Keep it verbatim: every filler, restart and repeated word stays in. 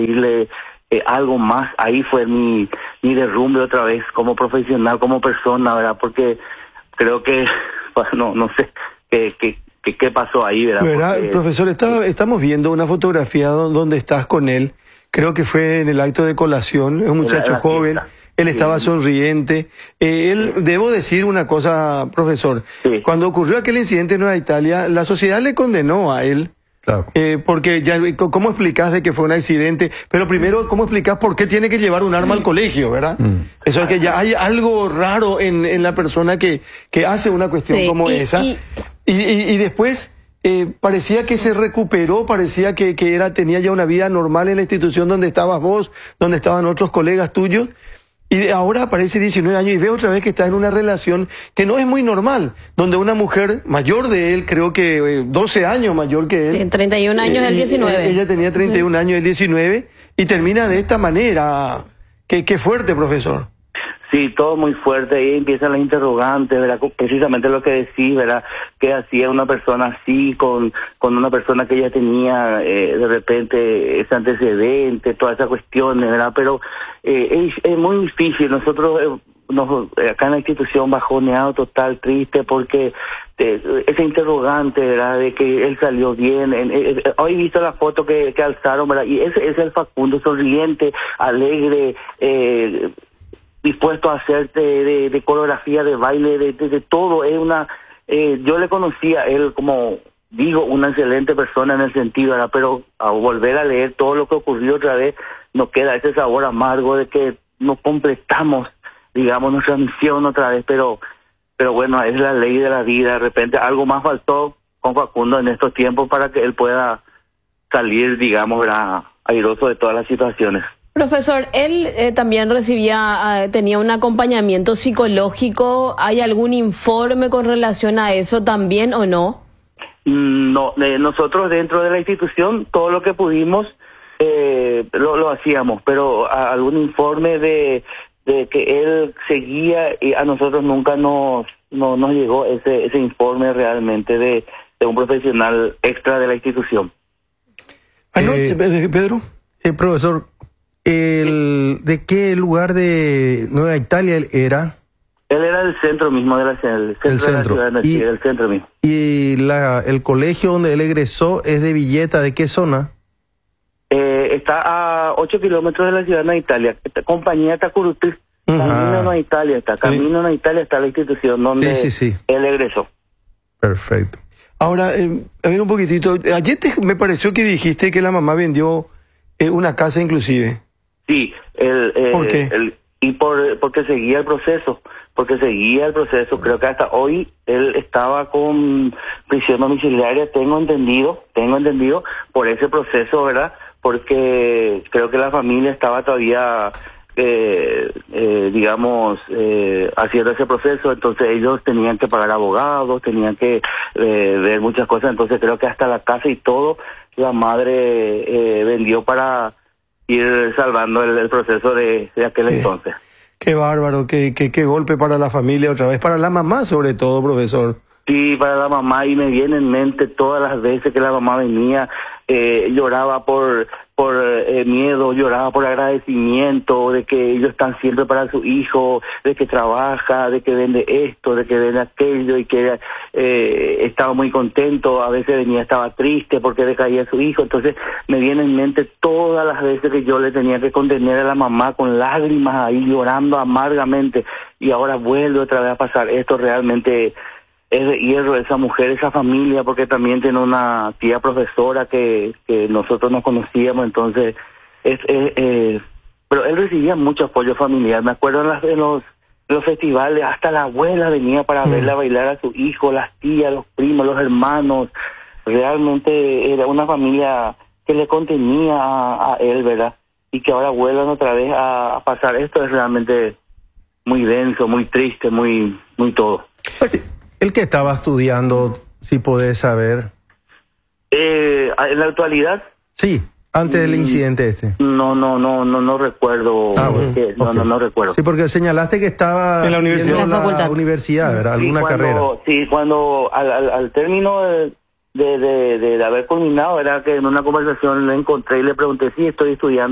pedirle eh, algo más. Ahí fue mi, mi derrumbe otra vez como profesional, como persona, ¿verdad? Porque creo que, pues, no, no sé qué, qué, qué, qué pasó ahí, ¿verdad? ¿Verdad? Porque, Profesor, está, estamos viendo una fotografía donde estás con él. Creo que fue en el acto de colación. Es un muchacho joven. Fiesta. Él estaba sí. sonriente. Eh, él, sí. Debo decir una cosa, profesor. Sí. Cuando ocurrió aquel incidente en Nueva Italia, la sociedad le condenó a él. Claro. Eh, porque ya, ¿cómo explicás de que fue un accidente? Pero primero, ¿cómo explicás por qué tiene que llevar un arma al colegio, verdad? Mm. Eso es que ya hay algo raro en, en la persona que, que hace una cuestión sí. como y, esa. Y, y, y, y después, eh, parecía que se recuperó, parecía que, que era, tenía ya una vida normal en la institución donde estabas vos, donde estaban otros colegas tuyos. Y ahora aparece diecinueve años y ve otra vez que está en una relación que no es muy normal, donde una mujer mayor de él, creo que eh, doce años mayor que él. Sí, treinta y un años, eh, él diecinueve. Ella tenía treinta y un uh-huh. años, él diecinueve, y termina de esta manera. Qué, qué fuerte, profesor. Sí, todo muy fuerte, ahí empiezan las interrogantes, ¿verdad? Precisamente lo que decís, ¿verdad? ¿Qué hacía una persona así con, con una persona que ya tenía eh, de repente ese antecedente, todas esas cuestiones, ¿verdad? Pero eh, es, es muy difícil, nosotros eh, nos, acá en la institución bajoneado total, triste, porque eh, ese interrogante, ¿verdad? De que él salió bien, en, eh, hoy he visto la foto que, que alzaron, ¿verdad? Y ese es el Facundo, sonriente, alegre, eh, dispuesto a hacer de, de, de coreografía, de baile, de, de, de todo. Es una, eh, yo le conocía a él como, digo, una excelente persona en el sentido, ¿verdad? Pero a volver a leer todo lo que ocurrió otra vez, nos queda ese sabor amargo de que no completamos, digamos, nuestra misión otra vez, pero, pero bueno, es la ley de la vida. De repente algo más faltó con Facundo en estos tiempos para que él pueda salir, digamos, ¿verdad?, airoso de todas las situaciones. Profesor, él eh, también recibía, eh, tenía un acompañamiento psicológico. ¿Hay algún informe con relación a eso también o no? No, eh, nosotros dentro de la institución todo lo que pudimos eh, lo, lo hacíamos, pero a, algún informe de, de que él seguía, y a nosotros nunca nos, no, nos llegó ese, ese informe realmente de, de un profesional extra de la institución. Eh, Pedro, eh, profesor, El, ¿de qué lugar de Nueva Italia él era? Él era del centro mismo, de la, el centro, el centro. De la ciudad, y, del centro mismo. ¿Y la, el colegio donde él egresó es de Villeta? ¿De qué zona? Eh, está a ocho kilómetros de la ciudad de Nueva Italia. Esta compañía Tacuruti, uh-huh. Camino a Nueva Italia está. Camino sí. a Nueva Italia está la institución donde sí, sí, sí. él egresó. Perfecto. Ahora, eh, a ver un poquitito. Ayer te, me pareció que dijiste que la mamá vendió eh, una casa inclusive. Sí, el, eh, ¿por qué? El, y por porque seguía el proceso, porque seguía el proceso. Creo que hasta hoy él estaba con prisión domiciliaria, tengo entendido, tengo entendido por ese proceso, ¿verdad? Porque creo que la familia estaba todavía, eh, eh, digamos, eh, haciendo ese proceso, entonces ellos tenían que pagar abogados, tenían que eh, ver muchas cosas, entonces creo que hasta la casa y todo la madre eh, vendió para ir salvando el, el proceso de, de aquel sí. entonces. Qué bárbaro, qué, qué, qué golpe para la familia otra vez, para la mamá sobre todo, profesor. Sí, para la mamá, y me viene en mente todas las veces que la mamá venía, eh, lloraba por por eh, miedo, lloraba por agradecimiento, de que ellos están siempre para su hijo, de que trabaja, de que vende esto, de que vende aquello, y que eh, estaba muy contento. A veces venía, estaba triste porque decaía a su hijo. Entonces me viene en mente todas las veces que yo le tenía que contener a la mamá con lágrimas ahí, llorando amargamente, y ahora vuelve otra vez a pasar esto. Realmente es de hierro esa mujer, esa familia, porque también tiene una tía profesora que, que nosotros nos conocíamos, entonces, es, es, es, pero él recibía mucho apoyo familiar. Me acuerdo en, las, en, los, en los festivales, hasta la abuela venía para mm. verla bailar a su hijo, las tías, los primos, los hermanos. Realmente era una familia que le contenía a, a él, ¿verdad? Y que ahora vuelvan otra vez a, a pasar esto es realmente muy denso, muy triste, muy, muy todo. ¿El que estaba estudiando, si podés saber? Eh, ¿En la actualidad? Sí, antes del incidente este. No, no, no, no, no recuerdo. Ah, bueno, que, no, okay. no, no recuerdo. Sí, porque señalaste que estaba en la universidad, en la universidad, ¿verdad? Sí, Alguna cuando, carrera. Sí, cuando al, al, al término de, de, de, de haber culminado, era que en una conversación le encontré y le pregunté si estoy estudiando.